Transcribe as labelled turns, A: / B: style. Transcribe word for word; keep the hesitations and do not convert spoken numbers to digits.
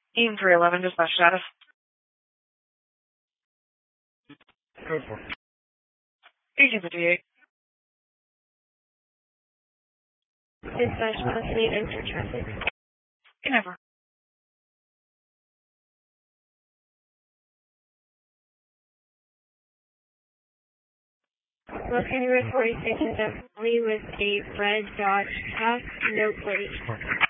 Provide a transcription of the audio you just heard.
A: Aim three eleven, dispatch status.
B: Go for it.
A: eighteen fifty-eight.
C: Dispatch must meet enter traffic.
A: Never.
C: Located at forty-six and Lee with a red Dodge Pass, no plate.